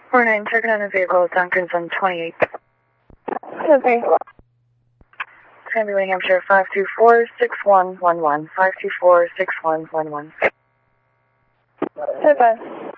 49, checking on a vehicle, Duncan's on 28. Okay. Sandy, New Hampshire, 524-6111, 524-6111. Okay.